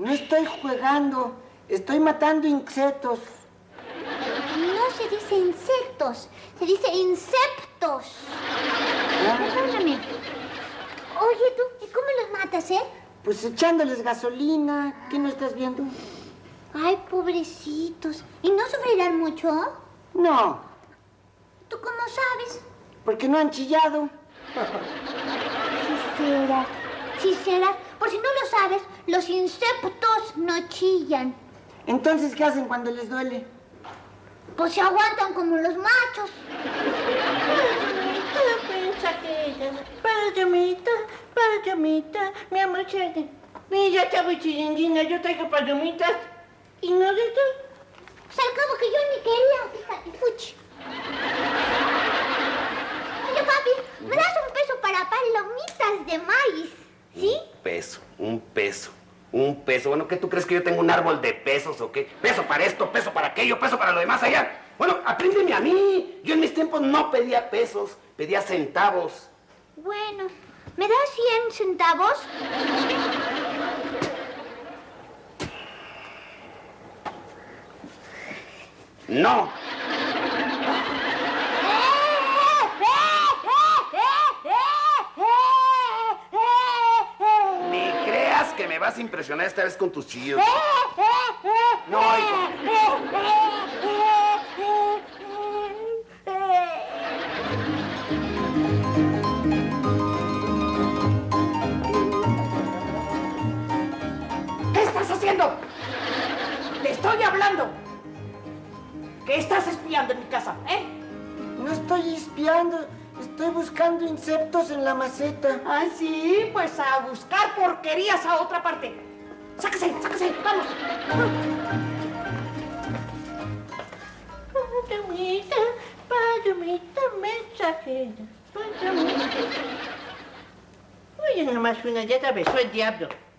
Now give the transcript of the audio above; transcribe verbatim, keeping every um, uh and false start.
No estoy jugando. Estoy matando insectos. No se dice insectos, se dice insectos. Perdóname. Oye, tú, ¿y cómo los matas, eh? Pues echándoles gasolina. ¿Qué no estás viendo? Ay, pobrecitos. ¿Y no sufrirán mucho? No, ¿Tú cómo sabes? porque no han chillado. Si será, si será. Por si no lo sabes, los insectos no chillan. Entonces, ¿qué hacen cuando les duele? Pues se aguantan como los machos. Mensajera, palomita, palomita, mi amor, chévere. Mira, chavo chiringuina, yo traigo palomitas. ¿Y no de esto? Pues al cabo que yo ni quería, fíjate, fuchi. Oye, papi, ¿me das un peso para palomitas de maíz? ¿Sí? Un peso, un peso, un peso. Bueno, ¿qué tú crees que yo tengo un árbol de pesos o qué? Peso para esto, peso para aquello, peso para lo demás allá. Bueno, apréndeme a mí. Yo en mis tiempos no pedía pesos, pedía centavos. Bueno, ¿me das cien centavos? No. Ni creas que me vas a impresionar esta vez con tus chillos. No, hijo. ¿Qué estás haciendo? Te estoy hablando. ¿Qué estás espiando en mi casa, eh? No estoy espiando. Estoy buscando insectos en la maceta. Ah, sí, pues a buscar porquerías a otra parte. Sáquese, sáquese, vamos. Palomita, palomita mensajera, palomita. Oye, nomás una, ya te besó el diablo.